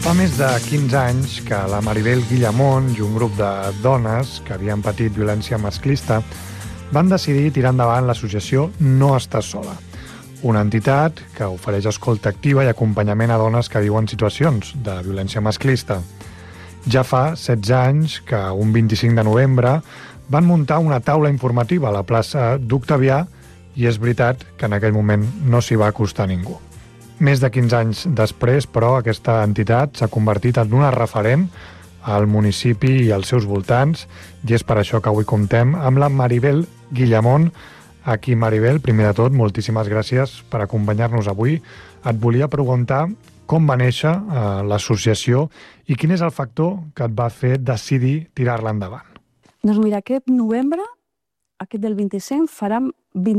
Fa més de 15 anys que la Maribel Guillamón i un grup de dones que havien patit violència masclista van decidir tirar endavant l'associació No Estàs Sola, una entitat que ofereix escolta activa i acompanyament a dones que viuen situacions de violència masclista. Ja fa 16 anys que un 25 de novembre van muntar una taula informativa a la plaça d'Octavià i és veritat que en aquell moment no s'hi va acostar ningú. Més de 15 anys després, però, aquesta entitat s'ha convertit en una referent al municipi i als seus voltants, i és per això que avui comptem amb la Maribel Guillamón. Aquí, Maribel, primer de tot, moltíssimes gràcies per acompanyar-nos avui. Et volia preguntar com va néixer l'associació i quin és el factor que et va fer decidir tirar-la endavant. Doncs mira, aquest novembre, aquest del 25, farem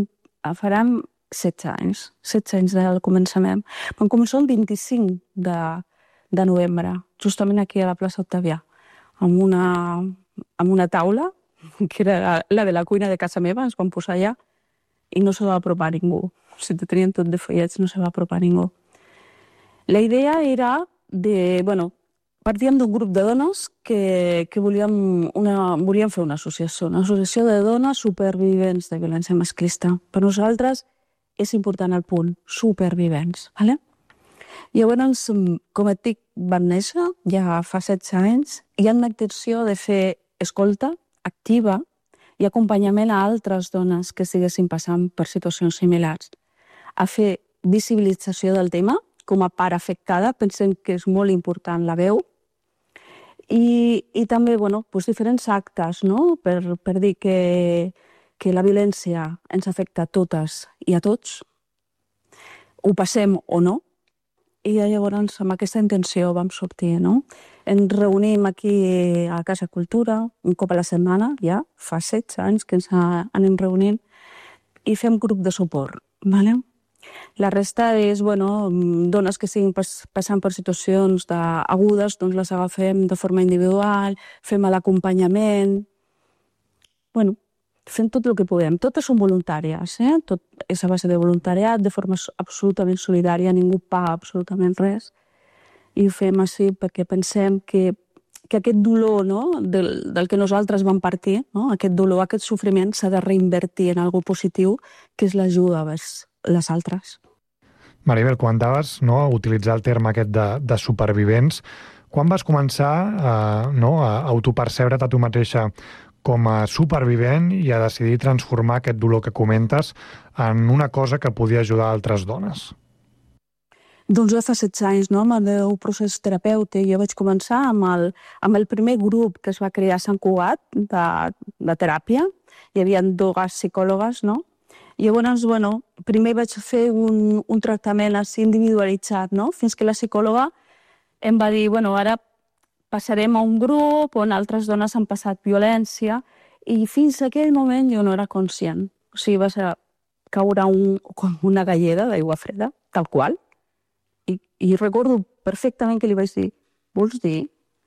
16 anys del començament. Vam començar el 25 de novembre, justament aquí a la plaça Octavià, amb una taula, que era la de la cuina de casa meva, ens vam posar allà, i no se va apropar ningú. O sigui, tenien tot de follets, no se va apropar ningú. La idea era partíem d'un grup de dones que volíem fer una associació de dones supervivents de violència masclista. Per nosaltres és important el punt, supervivents. Vale? Llavors, com et dic, van néixer ja fa 16 anys. Hi ha una intenció de fer escolta activa i acompanyament a altres dones que estiguessin passant per situacions similars. A fer visibilització del tema, com a part afectada, pensem que és molt important la veu, i també diferents actes, no? per dir que la violència ens afecta a totes i a tots, ho passem o no, i llavors amb aquesta intenció vam sortir, no? Ens reunim aquí a Casa Cultura un cop a la setmana, ja fa 16 anys que ens anem reunint, i fem grup de suport, ¿vale? La resta és, dones que estiguin passant per situacions agudes, doncs les agafem de forma individual, fem l'acompanyament, fem tot el que podem. Totes són voluntàries, tot és a base de voluntariat, de forma absolutament solidària, ningú paga absolutament res, i ho fem així perquè pensem que aquest dolor, no, del que nosaltres vam partir, no, aquest dolor, aquest sofriment s'ha de reinvertir en alguna cosa positiu, que és l'ajuda vers les altres. Maribel, comentaves utilitzar el terme aquest de supervivents. Quan vas començar a autopercebre't a tu mateixa com a supervivent i a decidir transformar aquest dolor que comentes en una cosa que podia ajudar altres dones? Doncs ja fa 16 anys, no? Amb el meu procés terapèutic, jo vaig començar amb el primer grup que es va crear a Sant Cugat de teràpia. Hi havia 2 psicòlogues, no? I llavors, primer vaig fer un tractament així individualitzat, no? Fins que la psicòloga em va dir, ara passarem a un grup on altres dones han passat violència, i fins a aquell moment jo no era conscient. O sigui, va ser caure com una galleda d'aigua freda, tal qual. I recordo perfectament que li vaig dir, vols dir?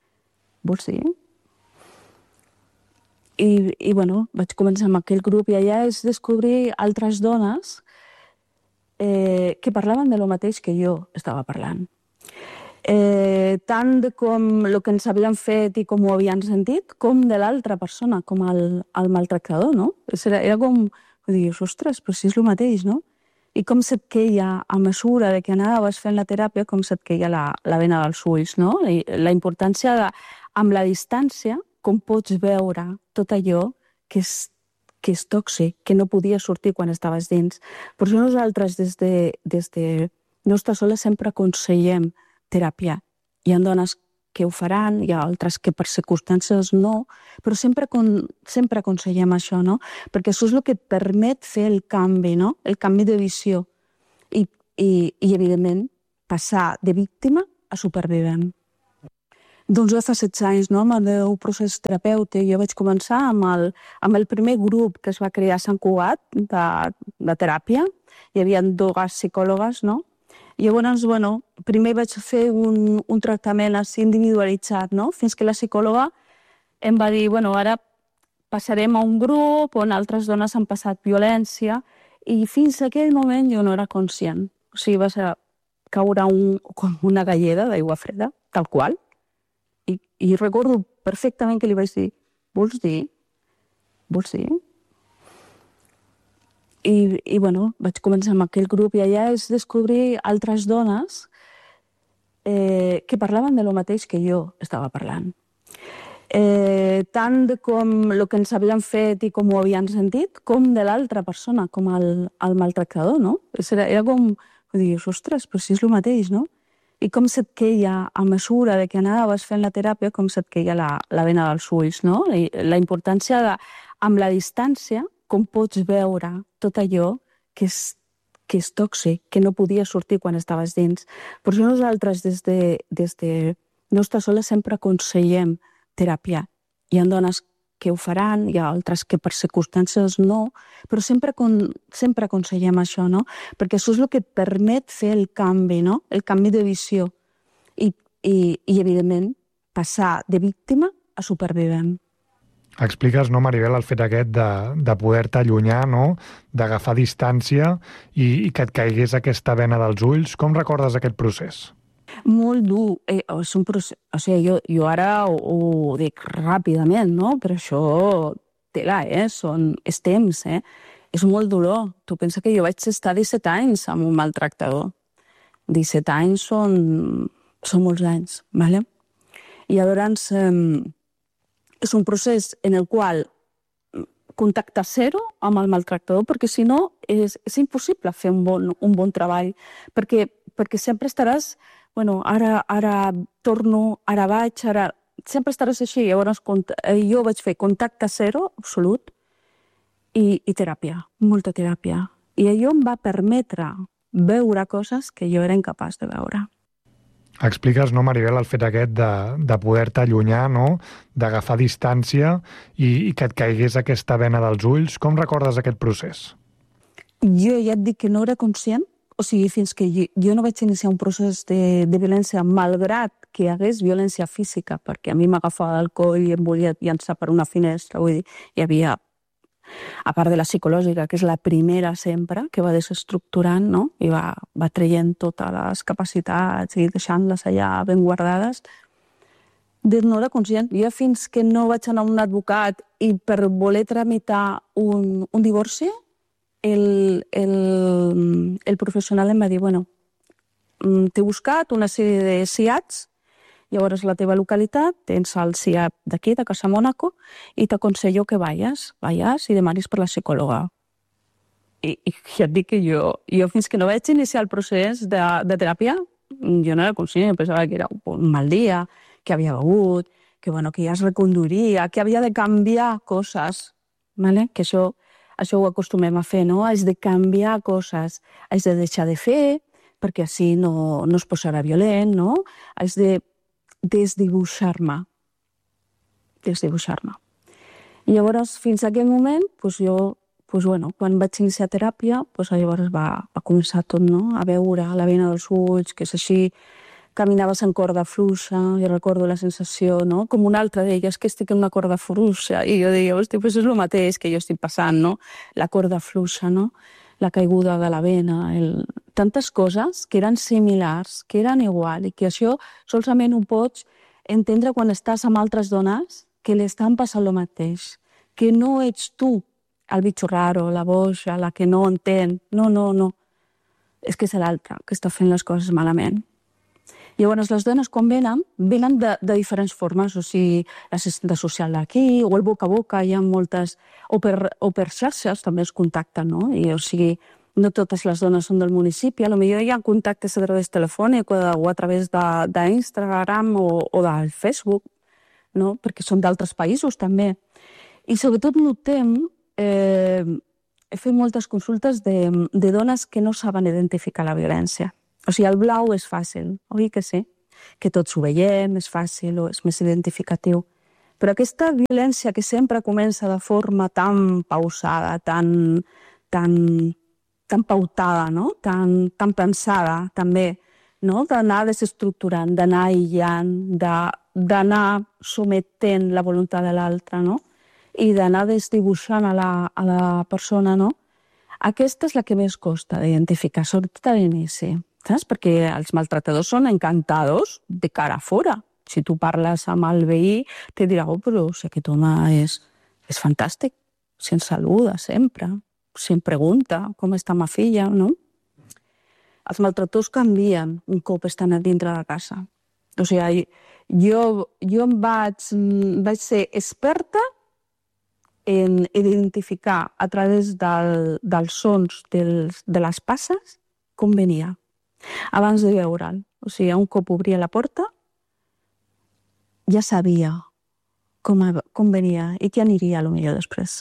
I vaig començar amb aquell grup i allà és descobrir altres dones que parlaven de lo mateix que jo estava parlant. Tant de com el que ens havien fet i com ho havien sentit, com de l'altra persona, com el maltractador, no? Era com, dius, ostres, però si és el mateix, no? I com se't queia, a mesura de que anaves fent la teràpia, com se't queia la vena dels ulls, no? La importància de, amb la distància, com pots veure tot allò que és tòxic, que no podia sortir quan estaves dins. Per això nosaltres, des de No Estàs Sola, sempre aconsellem teràpia. Hi ha dones que ho faran, hi ha altres que per circumstàncies no, però sempre aconsellem això, no? Perquè això és el que et permet fer el canvi, no? El canvi de visió. I evidentment, passar de víctima a supervivent. Doncs ja fa 16 anys, no? Amb el meu procés terapèutic, jo vaig començar amb el primer grup que es va crear a Sant Cugat de teràpia. Hi havia 2 psicòlogues, no? I llavors, primer vaig fer un tractament així individualitzat, no? Fins que la psicòloga em va dir, ara passarem a un grup on altres dones han passat violència, i fins a aquell moment jo no era conscient. O sigui, va ser caure com una galleda d'aigua freda, tal qual. I recordo perfectament que li vaig dir, vols dir? Vols dir? I bueno, vaig començar amb aquell grup i allà és descobrir altres dones que parlaven de lo mateix que jo estava parlant. Tant de com el que ens havien fet i com ho havien sentit, com de l'altra persona, com el maltractador, no? Era com, dius, ostres, però si és el mateix, no? I com se't queia, a mesura de que anaves fent la teràpia, com se't queia la vena dels ulls, no? I la importància de, amb la distància, com pots veure tot allò que és tòxic, que no podia sortir quan estaves dins. Per això nosaltres, des de Nostra Sola, sempre aconsellem teràpia. Hi ha dones que ho faran, hi ha altres que per circumstàncies no, però sempre aconsellem això, no? Perquè això és el que et permet fer el canvi, no? El canvi de visió. I evidentment, passar de víctima a supervivent. Expliques, no, Maribel, el fet aquest de poder-te allunyar, no? D'agafar distància i que et caigués aquesta vena dels ulls. Com recordes aquest procés? Molt dur. És un procés... O sigui, jo ara ho dic ràpidament, no? Però això, tela, és temps, És molt dolor. Tu pensa que jo vaig estar 17 anys amb un maltractador. 17 anys són molts anys, ¿vale? I llavors és un procés en el qual contacte zero amb el maltractador, perquè si no és impossible fer un bon treball, perquè sempre estaràs, bueno, ara torno, ara vaig, sempre estaràs així. Llavors jo vaig fer contacte zero, absolut, i teràpia, molta teràpia. I allò em va permetre veure coses que jo era incapaç de veure. Expliques, no, Maribel, el fet aquest de poder-te allunyar, no? D'agafar distància i que et caigués aquesta vena dels ulls. Com recordes aquest procés? Jo ja et dic que no era conscient, o sigui, fins que jo no vaig iniciar un procés de violència, malgrat que hi hagués violència física, perquè a mi m'agafava el coll i em volia llançar per una finestra, vull dir, hi havia, a part de la psicològica, que és la primera sempre, que va desestructurant, no? I va traient totes les capacitats i deixant-les allà ben guardades, no era conscient. Jo fins que no vaig anar a un advocat i per voler tramitar un divorci, el professional em va dir, bueno, t'he buscat una sèrie de SIADs, llavors la teva localitat, tens el CIAP d'aquí, de Casa Mónaco, i t'aconsello que vayas i demanis per la psicòloga. I ja et dic que jo fins que no vaig iniciar el procés de teràpia, jo no era conscient, pensava que era un mal dia, que havia begut, que ja es reconduiria, que havia de canviar coses, ¿vale? Que això ho acostumem a fer, no? Has de canviar coses, has de deixar de fer, perquè així no es posarà violent, no? Has de desdibuixar-me. I llavors, fins a aquell moment, quan vaig iniciar teràpia, llavors va començar tot, no? A veure la vena dels ulls, que és així, caminaves en corda fluixa, i recordo la sensació, no? Com una altra d'elles, que estic en una corda fluixa, i jo deia, hosti, és el mateix que jo estic passant, no? La corda fluixa, no? La caiguda de la vena, tantes coses que eren similars, que eren igual, i que això solament ho pots entendre quan estàs amb altres dones que li estan passant el mateix, que no ets tu el bitxo raro, la boja, la que no entén, no. És que és l'altra que està fent les coses malament. Llavors, les dones, quan venen de diferents formes, o sigui, l'assistenta social d'aquí, o el boca a boca, hi ha moltes... O per xarxes també es contacten, no? I, o sigui, no totes les dones són del municipi, potser hi ha contactes a través telefònic o a través d'Instagram o del Facebook, no? Perquè són d'altres països, també. I sobretot notem... He fet moltes consultes de dones que no saben identificar la violència. O sigui, el blau és fàcil, oi que sí? Que tots ho veiem, és fàcil o és més identificatiu. Però aquesta violència que sempre comença de forma tan pausada, tan pautada, no? Tan pensada, també, no? D'anar desestructurant, d'anar aïllant, d'anar sometent la voluntat de l'altre, no? I d'anar desdibuixant a la persona, no? Aquesta és la que més costa d'identificar, sobretot a l'inici. saps? Perquè els maltratadors són encantadors de cara a fora. Si tu parles amb el veí, te dirà, però si aquest home és fantàstic, si ens saluda sempre, si em pregunta com està ma filla, no? Els maltratadors canvien un cop estan a dintre de casa. O sigui, jo vaig ser experta en identificar a través dels sons de les passes com venia, abans de veure'l. O sigui, un cop obria la porta, ja sabia com venia i què aniria potser després.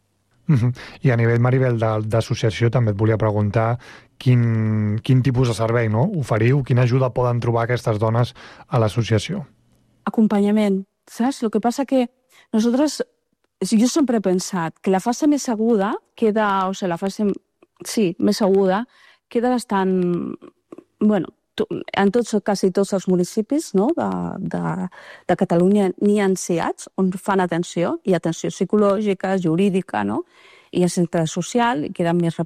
I a nivell, Maribel, d'associació també et volia preguntar quin tipus de servei oferiu, quina ajuda poden trobar aquestes dones a l'associació? Acompanyament, saps? El que passa que nosaltres, jo sempre he pensat que la fase més aguda queda, o sigui, la fase, sí, més aguda, queda bastant, bueno, en quasi tots els municipis de Catalunya n'hi ha CIATs on fan atenció, i atenció psicològica, jurídica, i el centre social, i queden més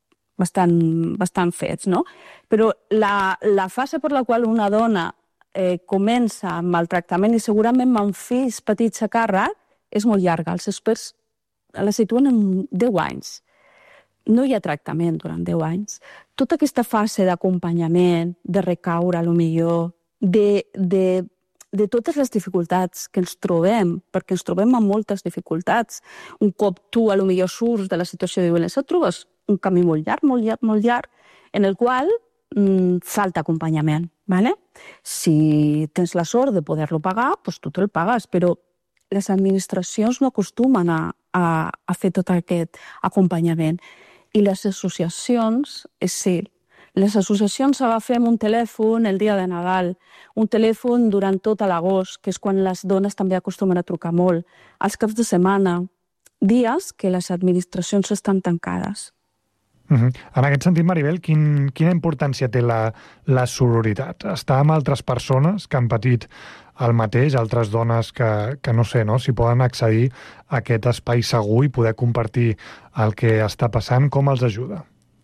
bastant fets, no? Però la fase per la qual una dona comença amb el tractament i segurament amb fills petits a càrrec és molt llarga. Els experts la situen en 10 anys. No hi ha tractament durant 10 anys. Tota aquesta fase d'acompanyament, de recaure, potser, de totes les dificultats que ens trobem, perquè ens trobem amb moltes dificultats. Un cop tu, potser, surts de la situació de violència, trobes un camí molt llarg, en el qual falta acompanyament. ¿Vale? Si tens la sort de poder-lo pagar, doncs tu te'l pagues, però les administracions no acostumen a fer tot aquest acompanyament. I les associacions, sí, les associacions agafem un telèfon el dia de Nadal, un telèfon durant tot l'agost, que és quan les dones també acostumen a trucar molt, als caps de setmana, dies que les administracions estan tancades. En aquest sentit, Maribel, quina importància té la sororitat? Estar amb altres persones que han patit el mateix, altres dones que no sé, si poden accedir a aquest espai segur i poder compartir el que està passant, com els ajuda?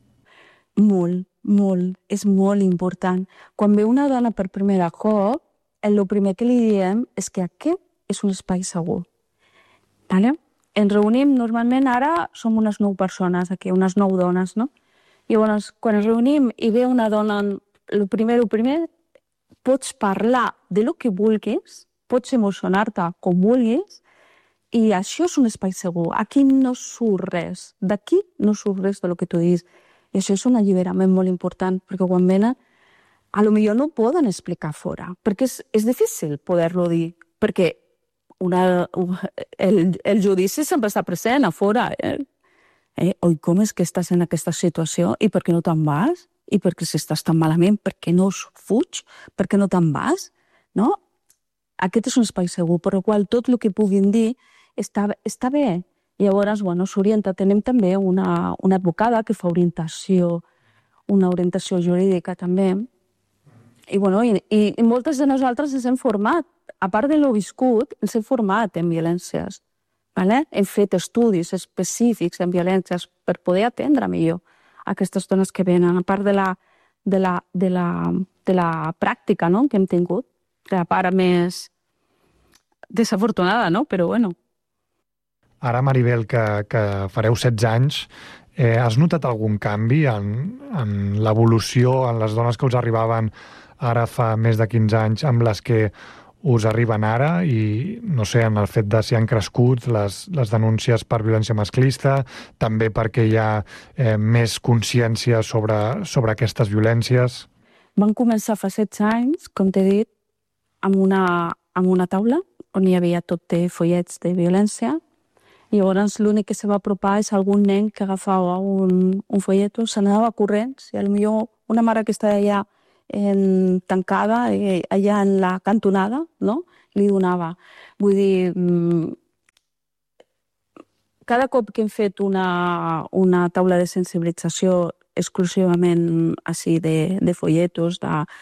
Molt. És molt important. Quan ve una dona per primer cop, el primer que li diem és que aquest és un espai segur. Vale? Ens reunim, normalment ara som unes 9 persones aquí, unes 9 dones, no? I llavors, quan ens reunim i ve una dona, el primer, pots parlar de lo que vulguis, pots emocionar-te com vulguis, i això és un espai segur. Aquí no surt res. D'aquí no surt res de lo que tu diguis. I això és un alliberament molt important, perquè quan venen, potser no poden explicar fora, perquè és difícil poder-lo dir, perquè el judici sempre està present a fora. Oi, com és que estàs en aquesta situació i per què no te'n vas? I perquè si estàs tan malament, per què no fuig? Per què no te'n vas? No? Aquest és un espai segur, per el qual tot el que puguin dir està bé. Llavors, s'orienta. Tenim també una advocada que fa una orientació jurídica també. I moltes de nosaltres ens hem format. A part de lo viscut, ens hem format en violències. Vale? Hem fet estudis específics en violències per poder atendre millor aquestes dones que venen, a part de la pràctica que hem tingut, de la part més desafortunada, però bueno. Ara, Maribel, que fareu 16 anys, has notat algun canvi en l'evolució, en les dones que us arribaven ara fa més de 15 anys amb les que us arriben ara i, no sé, en el fet de si han crescut les denúncies per violència masclista, també perquè hi ha més consciència sobre aquestes violències? Van començar fa 16 anys, com t'he dit, amb una taula on hi havia tot de follets de violència, i llavors l'únic que se va apropar és algun nen que agafava un follet, se n'anava corrents, i potser una mare que estava allà tancada, allà en la cantonada, li donava. Vull dir, cada cop que hem fet una taula de sensibilització exclusivament així de folletos,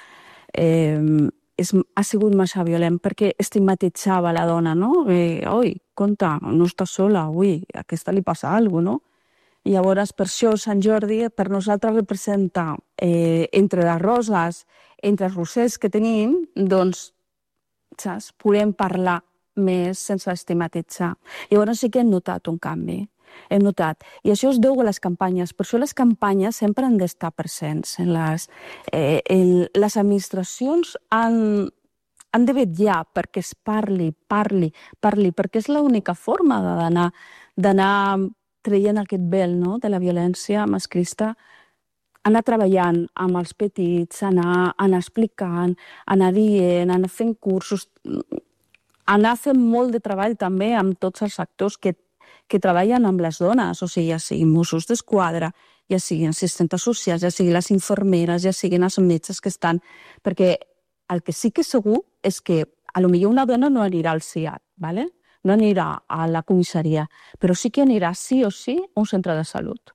ha sigut massa violent, perquè estigmatitzava la dona, no? Oi, compte, no està sola, ui, a aquesta li passa alguna cosa, no? I llavors, per això, Sant Jordi per nosaltres representa, entre les roses, entre els rosers que tenim, doncs, saps? Podem parlar més sense estigmatitzar. Llavors sí que hem notat un canvi. Hem notat. I això es deu a les campanyes. Per això les campanyes sempre han d'estar presents. Les administracions han de vetllar perquè es parli, perquè és l'única forma d'anar traient aquest vel, no?, de la violència masclista, anar treballant amb els petits, anar explicant, anar dient, anar fent cursos, anar fent molt de treball també amb tots els actors que treballen amb les dones, o sigui, ja siguin Mossos d'Esquadra, ja siguin assistentes socials, ja siguin les infermeres, ja siguin els metges que estan... Perquè el que sí que és segur és que potser una dona no anirà al CIAT, ¿vale? No anirà a la comissaria, però sí que anirà sí o sí a un centre de salut.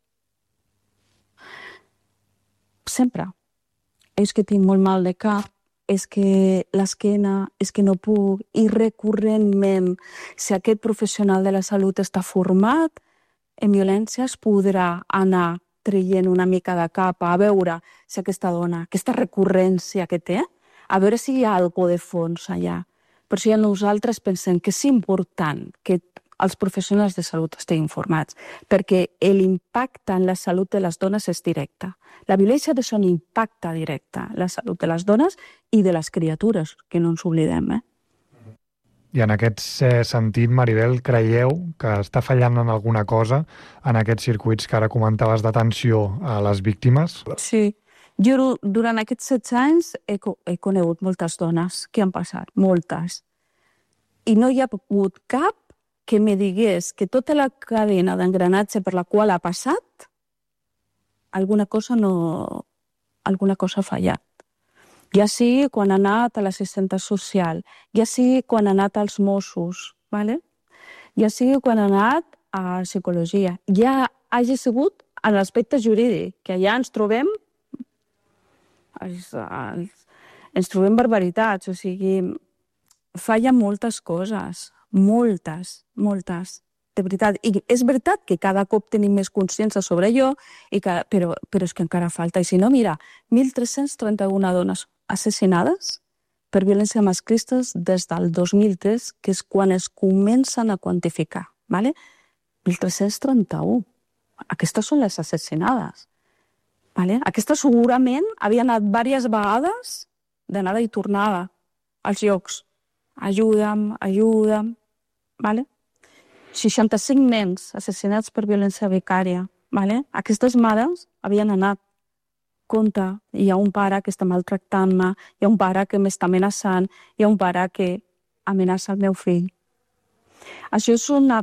Sempre. És que tinc molt mal de cap, és que l'esquena, és que no puc, i recurrentment, si aquest professional de la salut està format en violència, es podrà anar traient una mica de capa, a veure si aquesta dona, aquesta recurrència que té, a veure si hi ha alguna de fons allà. Per això nosaltres pensem que és important que els professionals de salut estiguin formats, perquè l'impacte en la salut de les dones és directe. La violència de son impacta directe en la salut de les dones i de les criatures, que no ens oblidem. I en aquest sentit, Maribel, creieu que està fallant en alguna cosa en aquests circuits que ara comentaves d'atenció a les víctimes? Sí. Jo durant aquests 16 anys he conegut moltes dones que han passat, moltes. I no hi ha hagut cap que me digués que tota la cadena d'engranatge per la qual ha passat, alguna cosa ha fallat. Ja sigui quan ha anat a l'assistenta social, ja sigui quan ha anat als Mossos, ¿vale? Ja sigui quan ha anat a psicologia, ja hagi sigut en l'aspecte jurídic, que allà ens trobem barbaritats, o sigui, fallen moltes coses, moltes, de veritat. I és veritat que cada cop tenim més consciència sobre allò, però és que encara falta. I si no, mira, 1.331 dones assassinades per violència masclista des del 2003, que és quan es comencen a quantificar, ¿vale? 1.331. Aquestes són les assassinades. ¿Vale? Aquesta segurament havia anat diverses vegades d'anada i tornada als llocs. Ajuda'm. ¿Vale? 65 nens assassinats per violència vicària. ¿Vale? Aquestes mares havien anat. Compte, hi ha un pare que està maltractant-me, hi ha un pare que m'està amenaçant, hi ha un pare que amenaça el meu fill. Això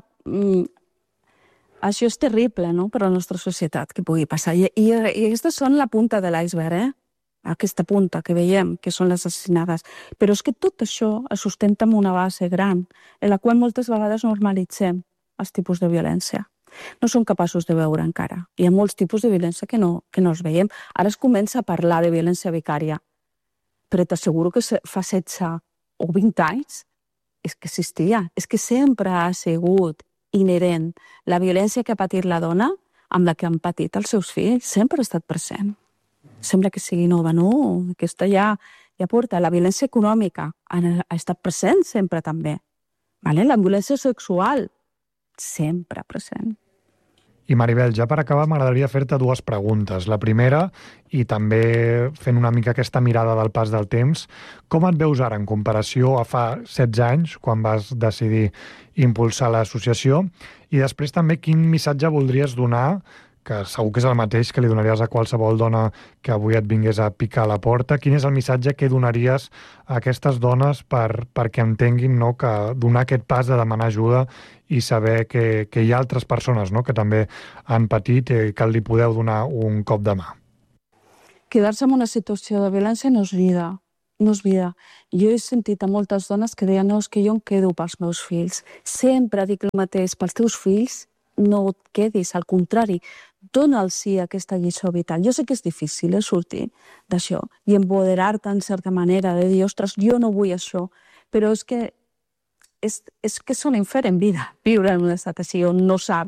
és terrible, no?, per a la nostra societat, que pugui passar. I aquestes són la punta de l'iceberg, aquesta punta que veiem, que són les assassinades. Però és que tot això es sustenta en una base gran, en la qual moltes vegades normalitzem els tipus de violència. No som capaços de veure encara. Hi ha molts tipus de violència que no els veiem. Ara es comença a parlar de violència vicària, però t'asseguro que fa 16 o 20 anys és que existia, és que sempre ha sigut inherent. La violència que ha patit la dona amb la que han patit els seus fills sempre ha estat present. Sembla que sigui nova, no? Aquesta ja porta. La violència econòmica ha estat present sempre també. ¿Vale? La violència sexual sempre present. I Maribel, ja per acabar m'agradaria fer-te dues preguntes. La primera, i també fent una mica aquesta mirada del pas del temps, com et veus ara en comparació a fa 16 anys, quan vas decidir impulsar l'associació? I després també quin missatge voldries donar, que segur que és el mateix que li donaries a qualsevol dona que avui et vingués a picar a la porta. Quin és el missatge que donaries a aquestes dones perquè entenguin, no, que donar aquest pas de demanar ajuda i saber que hi ha altres persones, no, que també han patit i que li podeu donar un cop de mà? Quedar-se en una situació de violència no és vida. No és vida. Jo he sentit a moltes dones que deien no, és que jo em quedo pels meus fills. Sempre dic el mateix, pels teus fills no et quedis, al contrari, dona'ls aquesta lliçó vital. Jo sé que és difícil sortir d'això i empoderar-te en certa manera de dir, ostres, jo no vull això, però és que és un infern en vida, viure en un estat així on no saps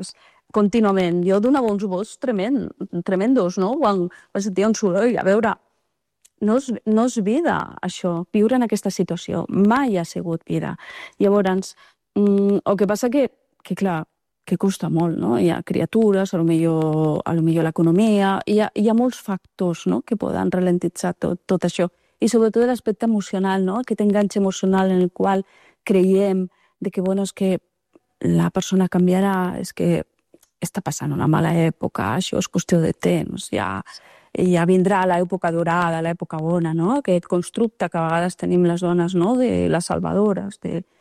contínuament. Jo donava uns vots tremendos, no? Quan sentia un soroll. A veure, no és vida, això, viure en aquesta situació. Mai ha sigut vida. Llavors, el que passa que clar, que costa molt, no? Hi ha criatures, a lo millor l'economia, hi ha molts factors, no?, que poden ralentitzar tot això. I sobretot l'aspecte emocional, no?, aquest enganx emocional en el qual creiem de que, bueno, és que la persona canviarà, és que està passant una mala època, això és qüestió de temps, ja vindrà l'època dorada, l'època bona, no?, aquest constructe que a vegades tenim les dones, no?, de les salvadores,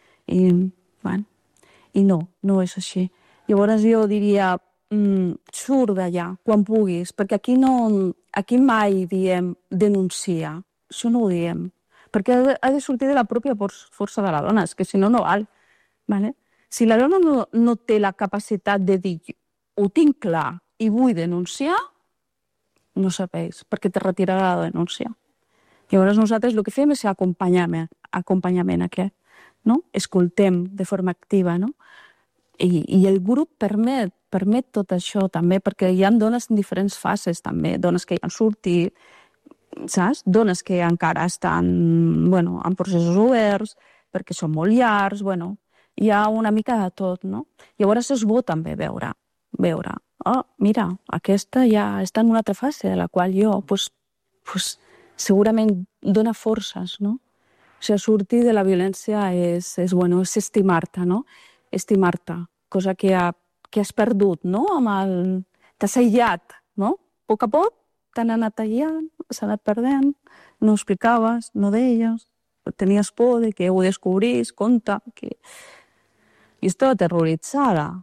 i no és així. Llavors jo diria, surt d'allà quan puguis, perquè aquí mai diem denuncia, això no ho diem, perquè ha de sortir de la pròpia força de la dona, és que si no, no val. Vale? Si la dona no té la capacitat de dir ho tinc clar i vull denunciar, no serveix, perquè te retirarà la denúncia. Llavors nosaltres el que fem és acompanyament aquest, no? Escoltem de forma activa, no? I el grup permet tot això també, perquè hi ha dones en diferents fases també, dones que ja han sortit, saps? Dones que encara estan en processos oberts, perquè són molt llargs, hi ha una mica de tot, no? Llavors és bo també veure, mira, aquesta ja està en una altra fase de la qual jo, segurament dona forces, no? O sigui, sortir de la violència és estimar-te, no? Estimar-te, cosa que has perdut, no? T'has aïllat, no? A poc t'han anat aïllant, s'ha anat perdent, no ho explicaves, no deies, tenies por de que ho descobrís, compte, que... I estava terroritzada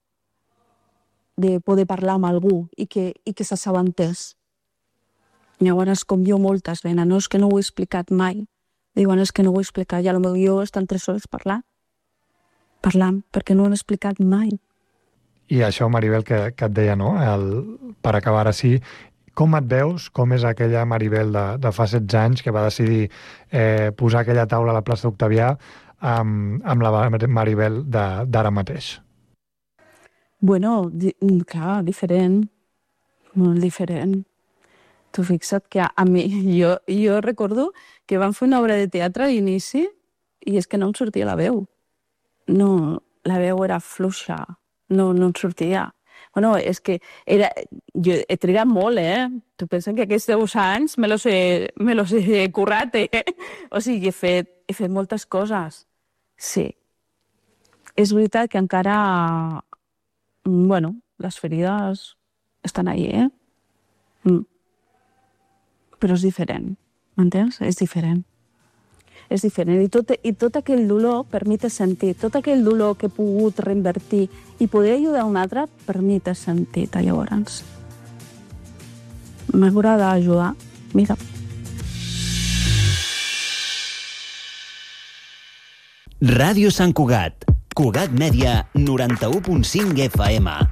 de poder parlar amb algú i que s'assabentés. Llavors, com jo moltes venen, no és que no ho he explicat mai, diuen és que no ho he explicat, i potser estan 3 hores parlant, perquè no ho he explicat mai. I això, Maribel, que et deia, no? Per acabar així, com et veus? Com és aquella Maribel de fa 16 anys que va decidir posar aquella taula a la plaça d'Octavià amb la Maribel d'ara mateix? Clar, diferent, molt diferent. Tu fixa't que a mi, jo recordo que vam fer una obra de teatre a l'inici i és que no em sortia la veu. No, la veu era fluixa, no em sortia. És que jo he trigat molt, Tu penses que aquests 10 anys me los he currat, O sigui, he fet moltes coses. Sí. És veritat que encara, les ferides estan ahí, Però és diferent, m'entens? És diferent. És diferent. I tot aquell dolor per mi t'he sentit. Tot aquell dolor que he pogut reinvertir i poder ajudar un altre, per mi t'he sentit, llavors. M'agrada ajudar. Mira. Ràdio Sant Cugat. Cugat Mèdia, 91.5 FM.